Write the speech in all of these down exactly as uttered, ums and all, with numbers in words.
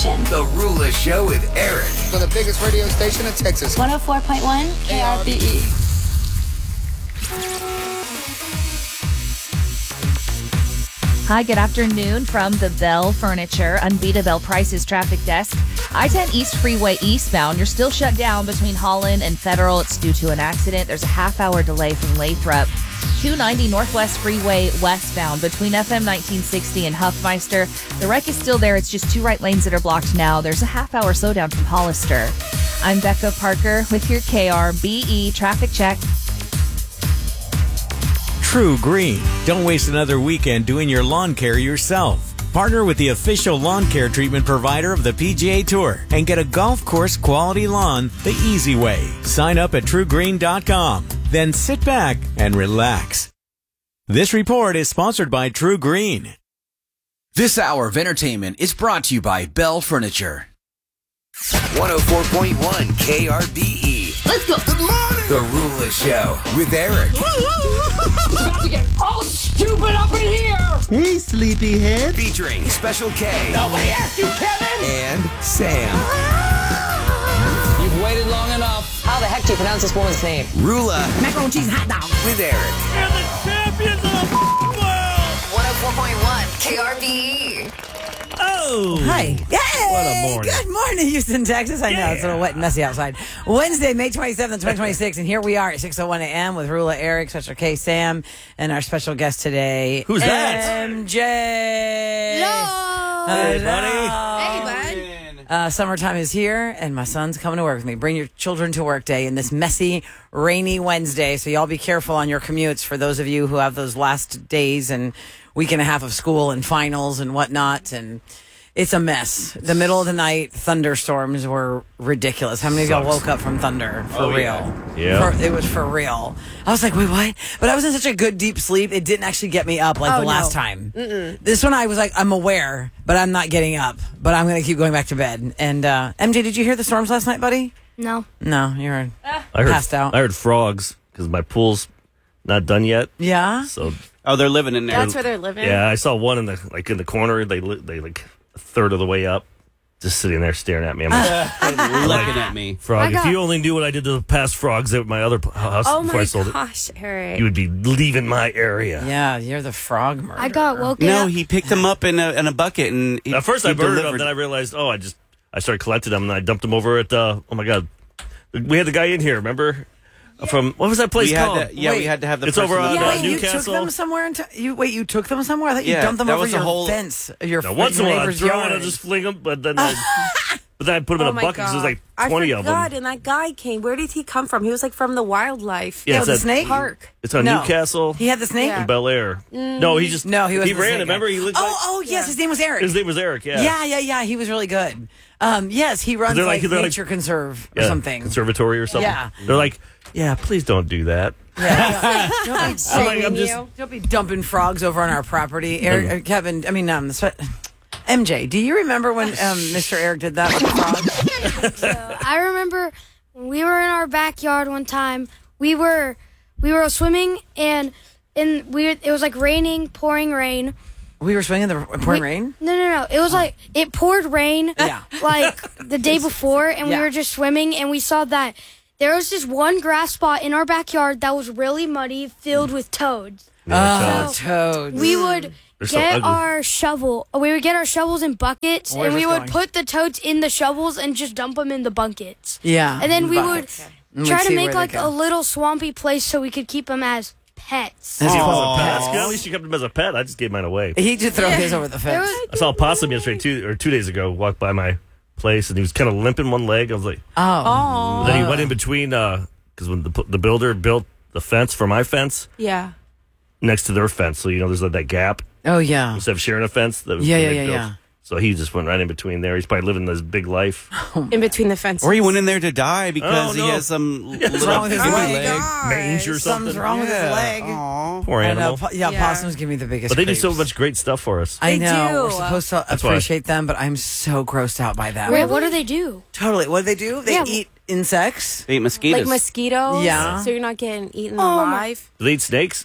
station. The Rula Show with Eric. For the biggest radio station in Texas. one oh four point one K R B E. Hi, good afternoon from the Bell Furniture Unbeatable Prices Traffic Desk. I ten East Freeway eastbound. You're still shut down between Holland and Federal. It's due to an accident. There's a half-hour delay from Lathrop. two ninety Northwest Freeway westbound between F M nineteen sixty and Huffmeister. The wreck is still there. It's just two right lanes that are blocked now. There's a half-hour slowdown from Hollister. I'm Becca Parker with your K R B E traffic check. True Green. Don't waste another weekend doing your lawn care yourself. Partner with the official lawn care treatment provider of the P G A Tour and get a golf course quality lawn the easy way. Sign up at true green dot com. Then sit back and relax. This report is sponsored by True Green. This hour of entertainment is brought to you by Bell Furniture. one oh four point one K R B E. Let's go. Good morning. The Rula Show with Eric. About to get all stupid up in here. Hey, sleepyhead. Featuring Special K. Nobody asked you, Kevin. And Sam. You've waited long enough. How the heck do you pronounce this woman's name? Rula. Macaroni cheese hot dog. With Eric. We're the champions of the world. one oh four point one K R B E. Oh! Hi. Yay! What a morning. Good morning, Houston, Texas. I know Yeah. it's a little wet and messy outside. Wednesday, May twenty-seventh, twenty twenty-six, and here we are at six oh one a.m. with Rula, Eric, Special K, Sam, and our special guest today. Who's that? M J. Hello. Hey, Hello. Hey, bud. Uh, summertime is here, and my son's coming to work with me. Bring your children to work day in this messy, rainy Wednesday. So y'all be careful on your commutes for those of you who have those last days and week and a half of school and finals and whatnot. And it's a mess. The middle of the night thunderstorms were ridiculous. How many of y'all Sucks. woke up from thunder? For Oh, real. yeah. Yeah. For, it was for real. I was like, wait, what? But I was in such a good deep sleep, it didn't actually get me up like Oh, the no. last time. Mm-mm. This one I was like, I'm aware, but I'm not getting up. But I'm going to keep going back to bed. And uh, M J, did you hear the storms last night, buddy? No. No, you were I heard, passed out. I heard frogs because my pool's not done yet. Yeah? So Oh, they're living in there. That's where they're living. yeah, I saw one in the like in the corner. They li- they like a third of the way up, just sitting there staring at me. I'm like, looking at me. frog, I got- if you only knew what I did to the past frogs at my other p- house Oh before I my sold gosh, Eric. it, you would be leaving my area. Yeah, you're the frog murderer. I got woken No, up. he picked them up in a, in a bucket and he, At first he I burned them, delivered. then I realized, oh, I just I started collecting them and I dumped them over at uh, oh my god, we had the guy in here, remember? From what was that place we called? had to, yeah, Wait. we had to have the It's person over on, that- Yeah, uh, wait, you Newcastle? took them somewhere? In t- you wait, you took them somewhere? I thought you Yeah, dumped them that over was a your whole- fence. Your, Now, once in your a while I'd neighbor's throw yard. it and just fling them, but then I, but then I put them Oh in a my bucket because there's like God. twenty I of them. forgot, and that guy came. Where did he come from? He was like from the wildlife. Yeah, Yeah, it's the at- snake? Park. It's on No. Newcastle He had the snake? Yeah. and Bel Air. No, he just No, he was he ran it. Remember, he looked Oh, like oh, yes, Yeah. his name was Eric. his name was Eric. Yeah, yeah, yeah, yeah, he was really good. Um, yes, he runs They're like, like- they're like- Nature Conserve or Yeah, something. conservatory or something. Yeah. They're like, yeah, please don't do that. Yeah. don't, be, I'm like, I'm just don't be dumping frogs over on our property. Eric, uh, Kevin, I mean, um, so- M J, do you remember when um, Mister Eric did that with the frogs? So, I remember when we were in our backyard one time. We were we were swimming and and we it was like raining, pouring rain. We were swimming in the pouring We- rain? No, no, no. It was like it poured rain. Yeah. Like the day before, and Yeah. we were just swimming, and we saw that there was this one grass spot in our backyard that was really muddy, filled with toads. Oh, So toads. We would They're so get ugly. our shovel. We would get our shovels in buckets, Where's and we this would going? put the toads in the shovels and just dump them in the buckets. Yeah. And then we buckets. would And try we'd to see make where they like go. a little swampy place so we could keep them as pets. That's He was cool. a pet. That's good. At least you kept him as a pet. I just gave mine away. He just threw his over the There fence. was, I saw a possum yesterday, two or two days ago. Walked by my place and he was kind of limping one leg. I was like, Oh. then he went in between because when the the builder built the fence for my fence Yeah. next to their fence, so you know there's like that gap Oh, yeah. instead of sharing a fence. That Yeah, yeah, they yeah, built. yeah. So he just went right in between there. He's probably living this big life. In between the fences. Or he went in there to die because Oh, he no. has some Yeah, little wrong with his baby leg? leg. Mange or something. Something's wrong with his Yeah. leg. Aw. Poor I know. animal. Po- Yeah, Yeah. possums give me the biggest But they do so creeps. much great stuff for us. I They know. do. We're supposed to That's why. appreciate them, but I'm so grossed out by them. wait, what do they do? Totally. What do they do? They Yeah. eat insects. They eat mosquitoes. Like mosquitoes. Yeah. So you're not getting eaten Oh, my- alive. Do they eat snakes?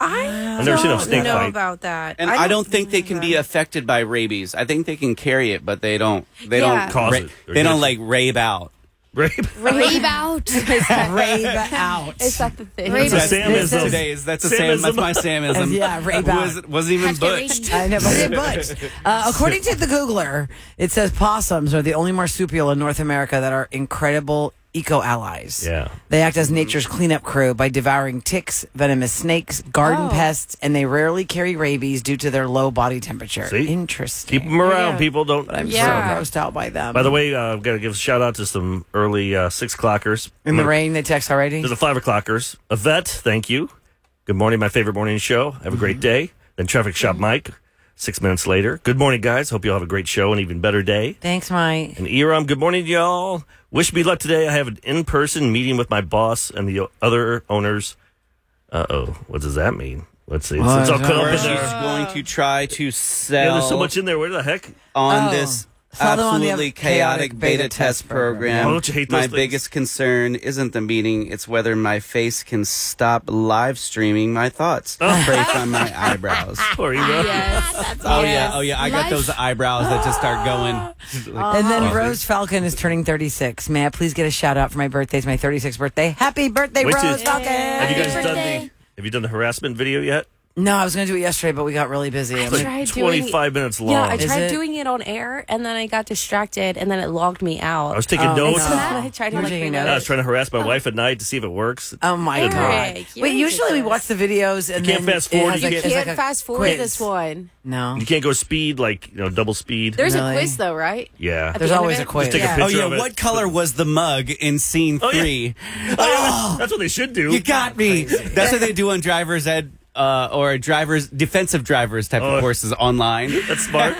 I I've never seen a don't snake know bite. about that. And I don't think they can be affected by rabies. I think they can carry it, but they don't. They Yeah. don't Cause ra- it. They're They don't good. like rave out. Rape. Rave out. Rave out. Is that the thing? Rave That's a out. Samism. Today's that's a Sam. That's my Samism. Yeah, rave out. Was, wasn't even Hashtag butched. rave. I never did butch. Uh, according to the Googler, it says possums are the only marsupial in North America that are incredible eco-allies. Yeah. They act as nature's cleanup crew by devouring ticks, venomous snakes, garden Oh. pests, and they rarely carry rabies due to their low body temperature. See? Interesting. Keep them around, Yeah. people. Don't. But I'm Yeah. so grossed out by them. By the way, uh, I've got to give a shout out to some early uh, six o'clockers. in the rain, they text already. There's a five o'clockers. Yvette, thank you. Good morning, my favorite morning show. Have a great day. Then Traffic Shop Mike, six minutes later. Good morning, guys. Hope you all have a great show and even better day. Thanks, Mike. And Eram, good morning, y'all. Wish me luck today. I have an in-person meeting with my boss and the other owners. Uh-oh. What does that mean? Let's see. It's, it's all cut up Where in she's there. going to try to sell Yeah, there's so much in there. Where the heck? on Oh. this Follow on the absolutely chaotic chaotic beta beta test test program. program. Why don't you hate those My things? biggest concern isn't the meeting; it's whether my face can stop live streaming my thoughts traced on my eyebrows. Poor Eram. Yes. Oh Yes. yeah, oh yeah, I got Life- those eyebrows that just start going. And then Rose Falcon is turning thirty-six. May I please get a shout out for my birthday? It's my thirty-sixth birthday. Happy birthday, Wait till- Rose Falcon! Have you guys Happy done the birthday. Have you done the harassment video yet? No, I was going to do it yesterday, but we got really busy. I'm It's like, like tried doing- twenty-five minutes long. Yeah, I Is tried it? doing it on air, and then I got distracted, and then it logged me out. I was taking Oh, notes. no. So then I tried to You're like taking reload notes? I was it. trying to harass my wife at night to see if it works. oh my Good god! Eric, you're Wait, usually we ridiculous. watch the videos and You can't then fast it forward, has you like- can't- it's Can't like a fast forward quiz. this one. No, You can't go speed, like, you know, double speed. There's Really? a quiz though, right? Yeah. At there's the end of always it? a quiz. Just take a Yeah. picture Oh yeah, of it. what color was the mug in scene Oh, yeah. three? Oh, that's what they should do. You got me. That's what they do on driver's ed uh, or drivers defensive drivers type Oh. of courses online. That's smart.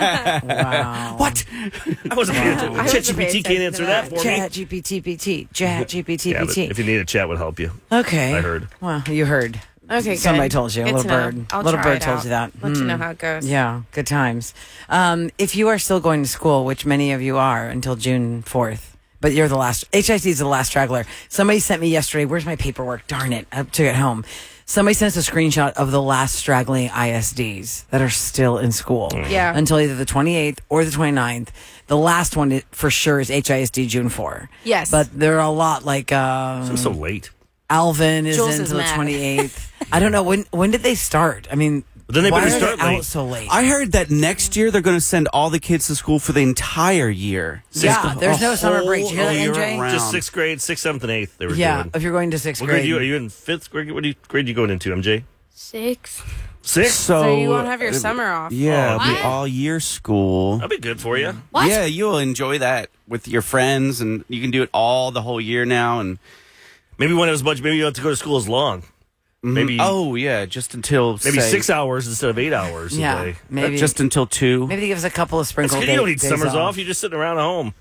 Wow. What? I wasn't paying attention. I wasn't ChatGPT paying can't attention answer to that that. for me. Chat G P T P T. Chat G P T Yeah, P but T. if you need a chat, would help you. Okay. I heard. Well, you heard. Okay, Somebody good. told you. A Good little to know. bird. I'll little try bird it told out. you that. Let you Hmm. know how it goes. Yeah, good times. Um, if you are still going to school, which many of you are until June fourth, but you're the last, H I C is the last straggler. Somebody sent me yesterday, where's my paperwork? Darn it, I took it home. Somebody sent us a screenshot of the last straggling I S Ds that are still in school. Yeah. Until either the twenty-eighth or the twenty-ninth. The last one i- for sure is H I S D June fourth. Yes. But there are a lot like, uh, I'm so late. Alvin is Jules is until the mad. twenty-eighth. I don't know, when when did they start? I mean, But then they why better are start they late. out so late? I heard that next year they're going to send all the kids to school for the entire year. Yeah, there's no A summer whole break. Did you hear that, year M J? round. Just sixth grade, sixth, seventh, and eighth. They were Yeah, doing. if you're going to sixth What grade grade. are you? Are you in fifth grade? What do you, grade are you going into, M J? Six. Six. So, So you won't have your uh, summer off. Yeah, it'll be What? all year school. That'd be good for you. What? Yeah, you'll enjoy that with your friends, and you can do it all the whole year now. And Maybe when it was much. Maybe you don't have to go to school as long. Maybe. oh yeah, just until Maybe say, six hours instead of eight hours. Yeah, A day. uh, maybe just until two. maybe they give us a couple of That's sprinkle good. days. You don't need summers off. You're just sitting around at home.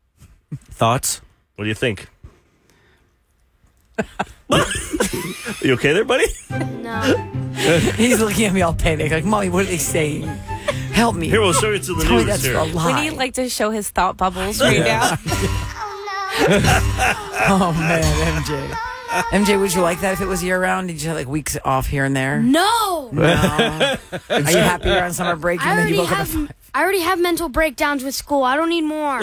Thoughts? What do you think? You okay there, buddy? No. He's looking at me all panicked, like, "Mommy, what are they saying? Help me." Here, we'll show you to the Tell me news. that's Here. a We lie. need like to show his thought bubbles right now. Oh man, M J. M J, would you like that if it was year round? Did you have like weeks off here and there? No. No. Are you happy you're on summer break? I Even though you already woke up at have. five? I already have mental breakdowns with school. I don't need more.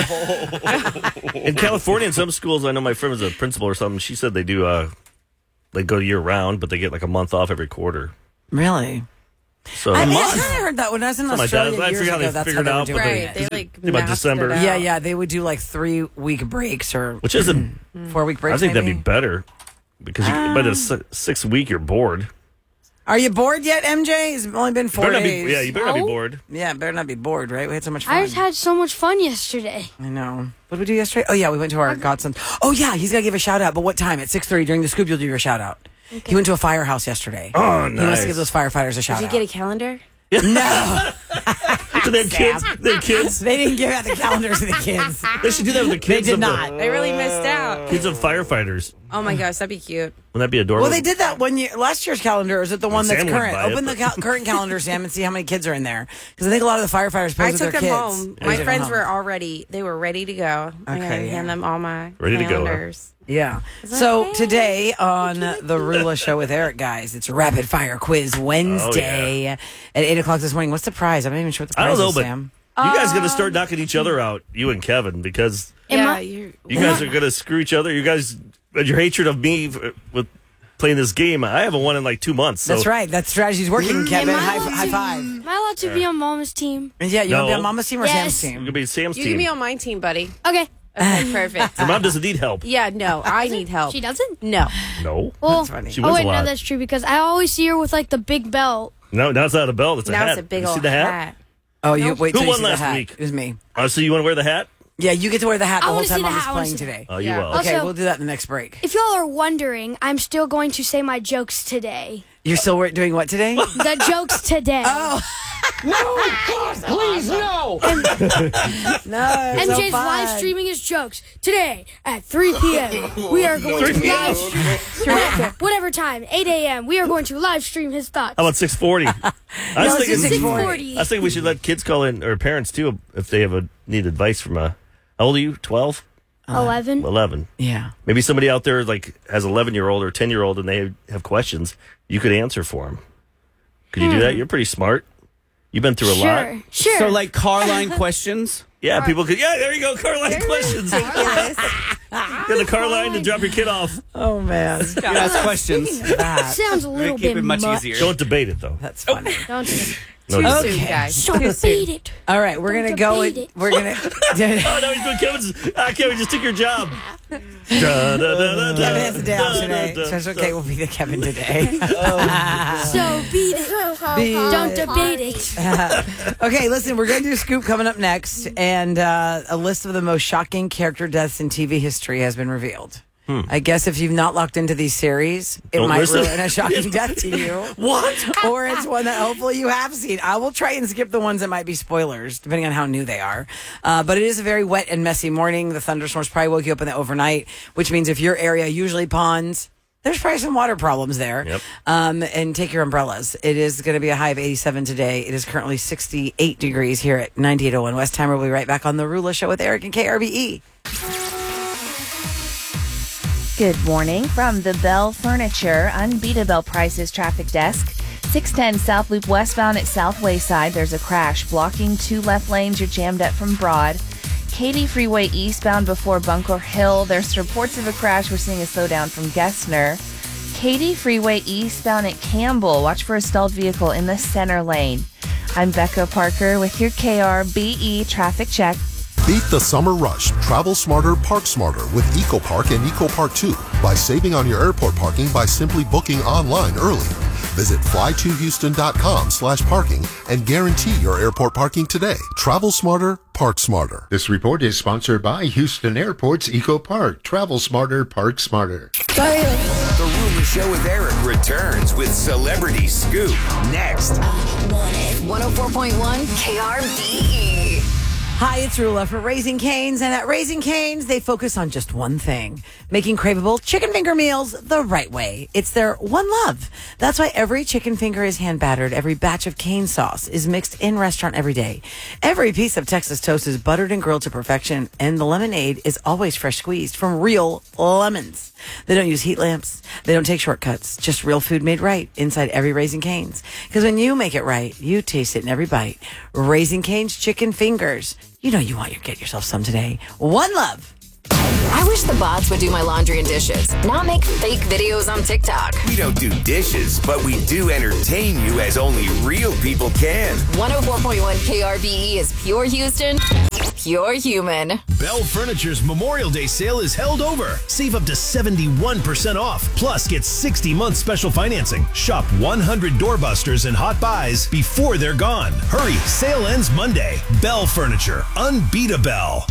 In California, in some schools, I know my friend was a principal or something. She said they do. Uh, they go year round, but they get like a month off every quarter. Really? So I mean, I kind of heard that when I was in Something like Australia that. I years forget how ago. they That's how figured they out, would do but it. they- Right, they like Think about maxed December. it out. Yeah, yeah, they would do like three week breaks or which isn't. four week breaks. I think maybe? that'd be better because you, by the si- sixth week you're bored. Are you bored yet, M J? It's only been You four better not be, days. yeah, you better not be No. bored. Yeah, better not be bored, right? We had so much fun. I just had so much fun yesterday. I know. What did we do yesterday? Oh yeah, we went to our godson. Oh yeah, he's got to give a shout out. But what time? At six thirty during the scoop, you'll do your shout out. He went to a firehouse yesterday. Oh, He wants to nice. give those firefighters a shout Did you out. get a calendar? No, So they have kids. They have kids. they didn't give out the calendars to the kids. They should do that with the kids. did of the- not. They really missed out. Kids of firefighters. Oh my gosh, that'd be cute. Wouldn't that be adorable? Well, they did that one year. Last year's calendar, or is it the one Sam that's would current? buy it, Open the but- cal- current calendar, Sam, and see how many kids are in there. Because I think a lot of the firefighters I pose with took their them kids. home. Yeah, My you took them friends home. were already, they were ready to go. I Okay, gotta yeah. hand them all my Ready to go, huh? calendars. Yeah. like, So hey, today on the Rula Show with Eric, guys, it's Rapid Fire Quiz Wednesday at eight o'clock this morning. What's the prize? I'm not even sure what the I prize don't know, is, but Sam. you guys got to start knocking each other out, you and Kevin, because Yeah, you're, you guys are going to screw each other. You guys, your hatred of me f- with playing this game, I haven't won in like two months. So. That's right. That strategy's working, Kevin. Am I High, allowed high to- five. Am I allowed to be on Mama's team? Yeah, you want to be No. on Mama's team or Yes. Sam's You're team? going to be Sam's you team. can be on my team, buddy. Okay. Okay, perfect. Your mom doesn't need help. Yeah, no, I need help. She doesn't? No. No. Well, That's funny. She oh wins wait, a lot. no, that's true because I always see her with like the big belt. No, now it's not a belt. It's a Now hat. it's a big you old see the hat? hat. Oh, you wait Who till you won see the last hat. week? It was me. Oh, so you want to wear the hat? Yeah, you get to wear the hat the I whole wanna see time the Mama's hat. I wanna playing see- today. Oh, you Yeah. will. Okay, Also- we'll do that in the next break. If y'all are wondering, I'm still going to say my jokes today. You're still wor- doing what today? The jokes today. Oh, No, God, please, no. no. M J's so live fun. streaming his jokes today at three p.m. We are going to live stream whatever time, eight a.m. We are going to live stream his thoughts. How about six forty? I was No, it's thinking six six forty. forty. I was thinking we should let kids call in, or parents too, if they have a need advice from a. How old are you? twelve? Eleven. eleven. Yeah. Maybe somebody out there like has eleven year old or ten year old and they have questions. You could answer for them. Could you do that? You're pretty smart. You've been through a Sure. lot. Sure. So, like car line questions? Yeah, people could. Yeah, there you go. Car line questions. Yes. Get the car line to drop your kid off. Oh man. You can ask questions. That. Sounds a little Keep bit it much much. easier. Don't debate it though. That's funny. Don't do it. No, Too you- Okay. soon, guys. Don't Too soon. beat it. All right, we're gonna Don't go. debate And, it. we're gonna. Oh, no, he's doing Kevin's. Ah, Kevin just took your job. Da, da, da, da, da, Kevin has a day off da, today, da, so it's da. okay. We'll be the Kevin today. So beat it. Beat Don't it. debate it. Okay, listen, we're going to do a scoop coming up next, and uh, a list of the most shocking character deaths in T V history has been revealed. I guess if you've not locked into these series, it Don't might listen. ruin a shocking death to you. What? Or it's one that hopefully you have seen. I will try and skip the ones that might be spoilers, depending on how new they are. Uh, but it is a very wet and messy morning. The thunderstorms probably woke you up in the overnight, which means if your area usually ponds, there's probably some water problems there. Yep. Um, and take your umbrellas. It is going to be a high of eighty-seven today. It is currently sixty-eight degrees here at ninety-eight oh one West Timer. We'll be right back on the Rula Show with Eric and K R B E. Good morning from the Bell Furniture Unbeatable Prices Traffic Desk. six ten South Loop westbound at South Wayside. There's a crash blocking two left lanes. You're jammed up from Broad. Katy Freeway eastbound before Bunker Hill. There's reports of a crash. We're seeing a slowdown from Gessner. Katy Freeway eastbound at Campbell. Watch for a stalled vehicle in the center lane. I'm Becca Parker with your K R B E traffic check. Beat the summer rush. Travel smarter, park smarter with EcoPark and EcoPark two by saving on your airport parking by simply booking online early. Visit fly to houston dot com slash parking and guarantee your airport parking today. Travel smarter, park smarter. This report is sponsored by Houston Airport's EcoPark. Travel smarter, park smarter. The Rula Show with Eric returns with Celebrity Scoop next. one oh four point one K R B E. Hi, it's Rula for Raising Cane's, and at Raising Cane's, they focus on just one thing, making craveable chicken finger meals the right way. It's their one love. That's why every chicken finger is hand battered. Every batch of cane sauce is mixed in restaurant every day. Every piece of Texas toast is buttered and grilled to perfection, and the lemonade is always fresh squeezed from real lemons. They don't use heat lamps. They don't take shortcuts. Just real food made right inside every Raising Cane's. Because when you make it right, you taste it in every bite. Raising Cane's chicken fingers. You know you want to get yourself some today. One love. I wish the bots would do my laundry and dishes, not make fake videos on TikTok. We don't do dishes, but we do entertain you as only real people can. one oh four point one K R B E is pure Houston, pure human. Bell Furniture's Memorial Day sale is held over. Save up to seventy-one percent off. Plus, get sixty month special financing. Shop one hundred doorbusters and hot buys before they're gone. Hurry, sale ends Monday. Bell Furniture, unbeatable.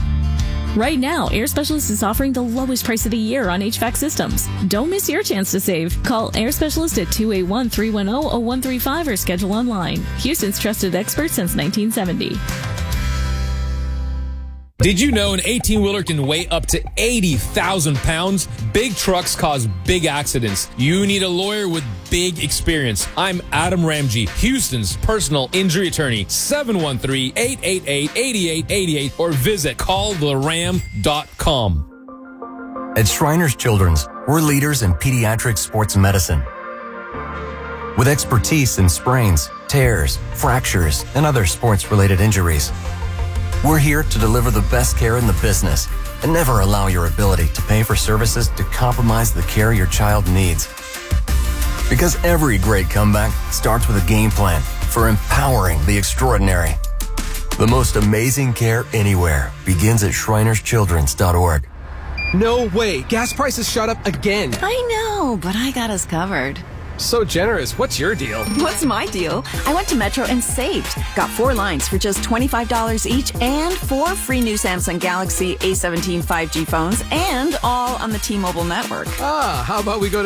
Right now, Air Specialist is offering the lowest price of the year on H V A C systems. Don't miss your chance to save. Call Air Specialist at two eight one, three one zero, zero one three five or schedule online. Houston's trusted expert since nineteen seventy. Did you know an eighteen-wheeler can weigh up to eighty thousand pounds? Big trucks cause big accidents. You need a lawyer with big experience. I'm Adam Ramsey, Houston's personal injury attorney. seven one three, eight eight eight, eight eight eight eight or visit call the ram dot com. At Shriners Children's, we're leaders in pediatric sports medicine. With expertise in sprains, tears, fractures, and other sports-related injuries. We're here to deliver the best care in the business and never allow your ability to pay for services to compromise the care your child needs. Because every great comeback starts with a game plan for empowering the extraordinary. The most amazing care anywhere begins at shriners children's dot org. No way. Gas prices shot up again. I know, but I got us covered. So generous. What's your deal? What's my deal? I went to Metro and saved. Got four lines for just twenty-five dollars each and four free new Samsung Galaxy A seventeen five G phones and all on the T-Mobile network. Ah, how about we go to